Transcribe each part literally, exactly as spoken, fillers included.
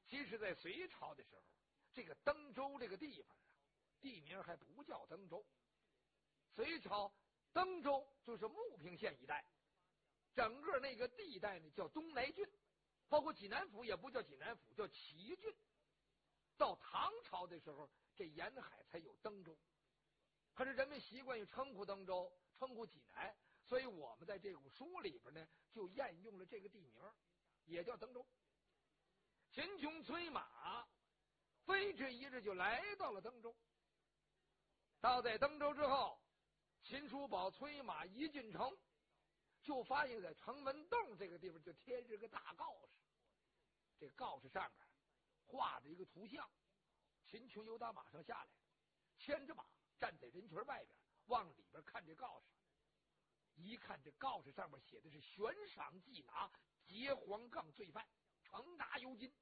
其实在隋朝的时候，这个登州这个地方啊，地名还不叫登州。隋朝登州就是牟平县一带，整个那个地带呢叫东来郡，包括济南府也不叫济南府，叫祁郡。到唐朝的时候，这沿海才有登州。可是人们习惯于称呼登州，称呼济南，所以我们在这部书里边呢，就沿用了这个地名，也叫登州。秦琼催马，飞这一日就来到了登州。到在登州之后，秦叔宝催马一进城，就发现在城门洞这个地方就贴着个大告示，这告示上面画着一个图像。秦琼由打马上下来，牵着马站在人群外边，往里边看这告示。一看这告示上面写的是悬赏缉拿劫黄杠罪犯，惩打尤金。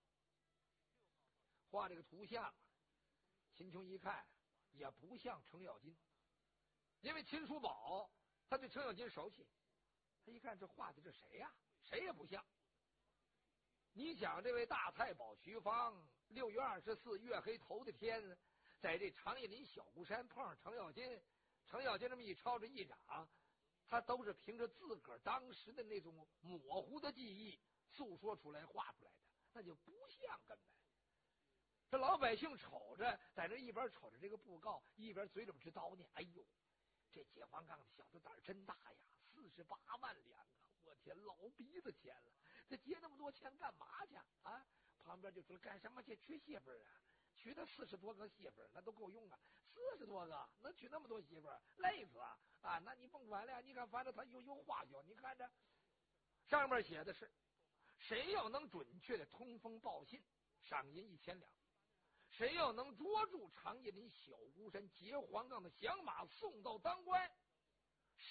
画这个图像，秦琼一看也不像程咬金，因为秦叔宝他对程咬金熟悉，他一看这画的这谁呀、啊？谁也不像。你想这位大太保徐芳，六月二十四月黑头的天，在这长叶林小孤山碰上程咬金，程咬金这么一抄着一掌，他都是凭着自个儿当时的那种模糊的记忆诉说出来画出来的，那就不像根本。这老百姓瞅着，在这一边瞅着这个布告，一边嘴里边直叨念：哎呦，这解放杠的小子胆儿真大呀，四十八万两啊！我天，老鼻子钱了，这结那么多钱干嘛去啊？旁边就说干什么去？娶媳妇儿啊？娶他四十多个媳妇儿，那都够用啊！四十多个，能娶那么多媳妇儿，累死啊！啊，那你甭管了，你看，反正他有有花销，你看着上面写的是，谁要能准确的通风报信，赏银一千两。谁要能捉住长叶林小孤山劫黄杠的响马送到当官，